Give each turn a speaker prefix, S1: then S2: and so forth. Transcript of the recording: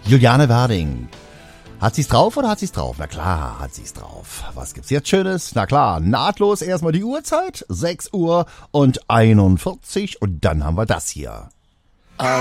S1: Juliane Werding. Hat sie's drauf oder hat sie's drauf? Na klar, hat sie's drauf. Was gibt's jetzt Schönes? Na klar, nahtlos erstmal die Uhrzeit. 6:41 Uhr und dann haben wir das hier.